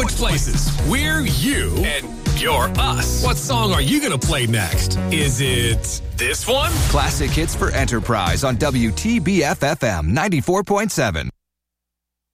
switch places. We're you, and you're us. What song are you going to play next? Is it this one? Classic hits for Enterprise on WTBF-FM 94.7.